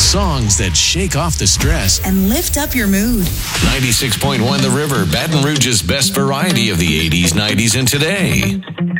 Songs that shake off the stress and lift up your mood. 96.1 The River, Baton Rouge's best variety of the 80s, 90s, and today.